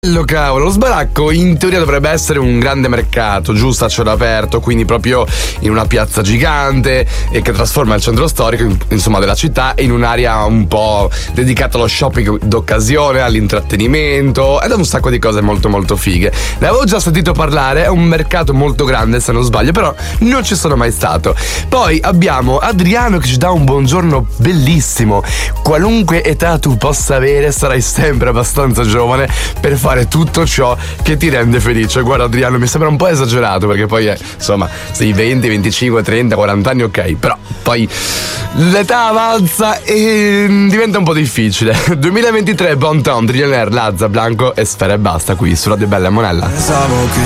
Cavolo, lo sbaracco in teoria dovrebbe essere un grande mercato, giusto, a cielo aperto, quindi proprio in una piazza gigante e che trasforma il centro storico, insomma, della città in un'area un po' dedicata allo shopping d'occasione, all'intrattenimento ed a un sacco di cose molto molto fighe. Ne avevo già sentito parlare, è un mercato molto grande se non sbaglio, però non ci sono mai stato. Poi abbiamo Adriano che ci dà un buongiorno bellissimo. Qualunque età tu possa avere, sarai sempre abbastanza giovane per fare tutto ciò che ti rende felice. Guarda Adriano, mi sembra un po' esagerato perché poi insomma, sei 20, 25, 30, 40 anni, ok, però poi l'età avanza e diventa un po' difficile. 2023, Bon Ton, Trillionaire, Lazza, Blanco e Sfera e basta qui su Radio Bella e Monella.